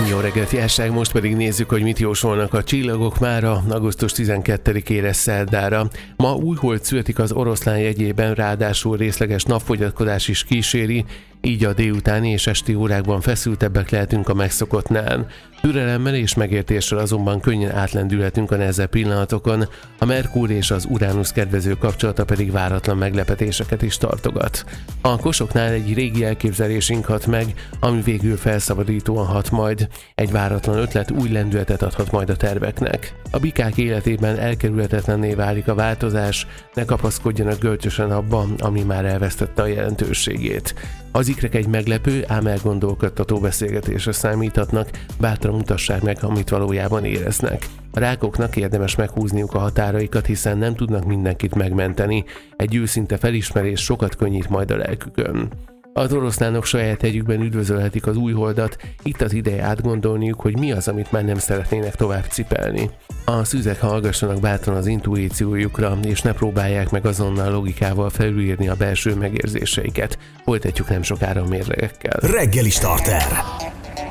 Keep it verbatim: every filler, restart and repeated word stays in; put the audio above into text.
Jó reggelt, Jásság, most pedig nézzük, hogy mit jósolnak a csillagok mára augusztus tizenkettedikére szerdára. Ma újhold születik az Oroszlán jegyében, ráadásul részleges napfogyatkozás is kíséri, így a délutáni és esti órákban feszültebbek lehetünk a megszokottnál. Türelemmel és megértéssel azonban könnyen átlendülhetünk a nehezebb pillanatokon, a Merkur és az Uránusz kedvező kapcsolata pedig váratlan meglepetéseket is tartogat. A Kosoknál egy régi elképzelésünk hat meg, ami végül felszabadítóan hat majd. Egy váratlan ötlet új lendületet adhat majd a terveknek. A Bikák életében elkerülhetetlenné válik a változás, ne kapaszkodjanak gölcsösen abba, ami már elvesztette a jelentőségét. Az ikrek egy meglepő, ám elgondolkodtató beszélgetésre számíthatnak, bátran mutassák meg, amit valójában éreznek. A rákoknak érdemes meghúzniuk a határaikat, hiszen nem tudnak mindenkit megmenteni. Egy őszinte felismerés sokat könnyít majd a lelkükön. Az oroszlánok saját hegyükben üdvözölhetik az újholdat, itt az ideje átgondolniuk, hogy mi az, amit már nem szeretnének tovább cipelni. A szűzek hallgassanak bátran az intuíciójukra, és ne próbálják meg azonnal logikával felülírni a belső megérzéseiket. Folytatjuk nem sokára a mérlegekkel. Reggeli Starter.